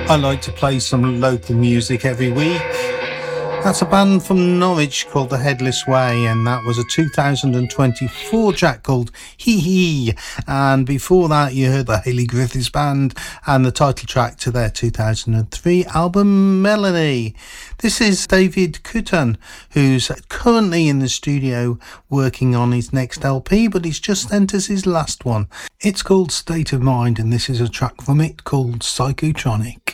I like to play some local music every week. That's a band from Norwich called The Headless Way, and that was a 2024 track called Hee Hee. And before that, you heard the Hayley Griffiths Band and the title track to their 2003 album Melody. This is David Coutan, who's currently in the studio working on his next LP, but he's just enters his last one. It's called State of Mind, and this is a track from it called Psychotronic.